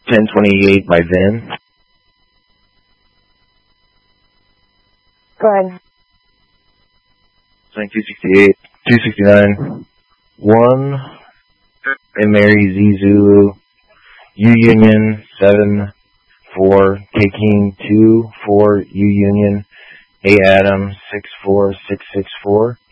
1028 by Vin. Go ahead. 268, 269, 1, and Mary Z Zulu, U Union 7, 4, K King 2, 4, U Union, A Adam 64664.